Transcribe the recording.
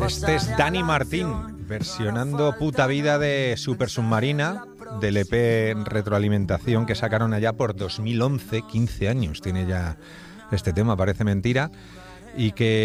Este es Dani Martín, versionando Puta Vida de Super Submarina, del EP Retroalimentación que sacaron allá por 2011, 15 años tiene ya este tema, parece mentira, y que